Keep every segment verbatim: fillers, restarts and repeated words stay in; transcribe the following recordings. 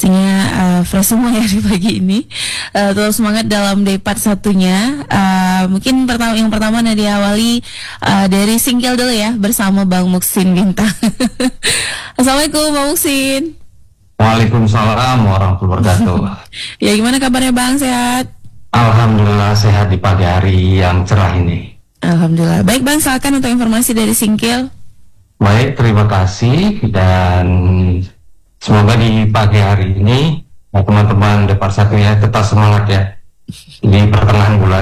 pastinya uh, fresh semua ya di pagi ini. Uh, tetap semangat dalam day part satunya. Uh, mungkin pertama yang pertama nah diawali uh, dari single dulu ya bersama Bang Muksin Bintang. Assalamualaikum Bang Muksin. Waalaikumsalam warahmatullahi wabarakatuh. Ya gimana kabarnya Bang, sehat? Alhamdulillah sehat di pagi hari yang cerah ini. Alhamdulillah. Baik Bang, silakan untuk informasi dari Singkil. Baik, terima kasih dan semoga di pagi hari ini ya, teman-teman Depar satu ya tetap semangat ya di pertengahan bulan.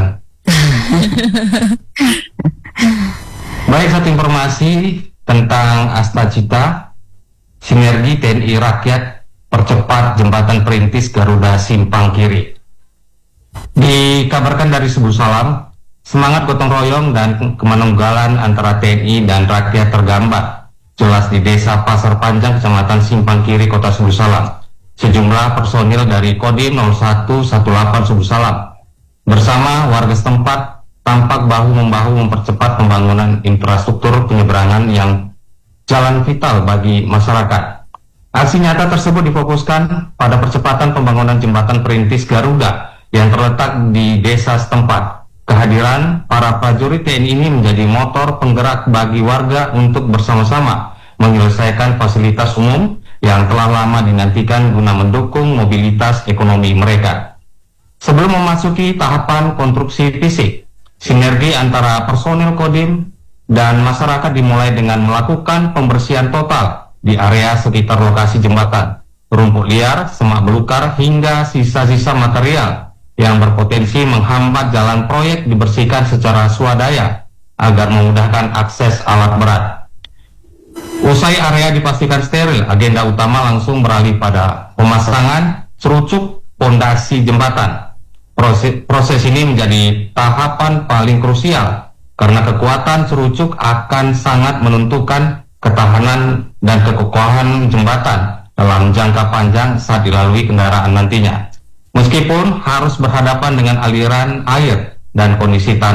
Baik, satu informasi tentang Astacita, sinergi T N I Rakyat percepat jembatan perintis Garuda Simpang Kiri. Dikabarkan dari Subuh Salam, semangat gotong royong dan kemanunggalan antara T N I dan rakyat tergambar jelas di Desa Pasar Panjang, Kecamatan Simpang Kiri, Kota Subuh Salam. Sejumlah personil dari Kodim nol satu satu delapan Subuh Salam bersama warga setempat tampak bahu-membahu mempercepat pembangunan infrastruktur penyeberangan yang jalan vital bagi masyarakat. Aksi nyata tersebut difokuskan pada percepatan pembangunan jembatan perintis Garuda yang terletak di desa setempat. Kehadiran para prajurit T N I ini menjadi motor penggerak bagi warga untuk bersama-sama menyelesaikan fasilitas umum yang telah lama dinantikan guna mendukung mobilitas ekonomi mereka. Sebelum memasuki tahapan konstruksi fisik, sinergi antara personil Kodim dan masyarakat dimulai dengan melakukan pembersihan total di area sekitar lokasi jembatan. Rumput liar, semak belukar, hingga sisa-sisa material yang berpotensi menghambat jalan proyek dibersihkan secara swadaya agar memudahkan akses alat berat. Usai area dipastikan steril, agenda utama langsung beralih pada pemasangan cerucuk pondasi jembatan. Proses, proses ini menjadi tahapan paling krusial karena kekuatan cerucuk akan sangat menentukan ketahanan dan kekokohan jembatan dalam jangka panjang saat dilalui kendaraan nantinya. Meskipun harus berhadapan dengan aliran air dan kondisi tanah